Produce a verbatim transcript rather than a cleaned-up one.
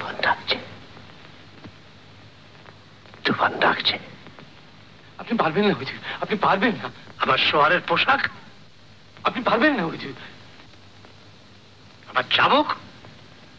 তুফান ডাকছে, তুফান ডাকছে। আপনি পারবেন না হুজুর, আপনি পারবেন না। আমার শোয়ারের পোশাক আপনি পারবেন না হুজুর। আমার চাবুক